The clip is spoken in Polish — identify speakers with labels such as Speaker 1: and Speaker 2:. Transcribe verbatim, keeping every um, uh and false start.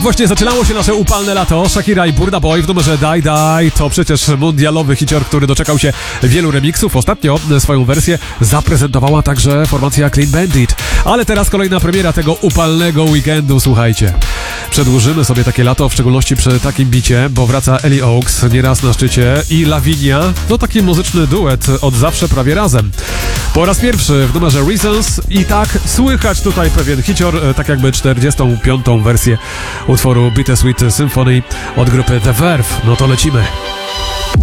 Speaker 1: właśnie zaczynało się nasze upalne lato. Shakira i Burna Boy w numerze Die Die to przecież mundialowy hicior, który doczekał się wielu remiksów. Ostatnio swoją wersję zaprezentowała także formacja Clean Bandit. Ale teraz kolejna premiera tego upalnego weekendu, słuchajcie. Przedłużymy sobie takie lato, w szczególności przy takim bicie, bo wraca Ellie Oaks, nieraz na szczycie, i Lavinia. To taki muzyczny duet od zawsze prawie razem. Po raz pierwszy w numerze Reasons i tak słychać tutaj pewien hicior, tak jakby czterdziestą piątą wersję utworu Bittersweet Symphony od grupy The Verve. No to lecimy.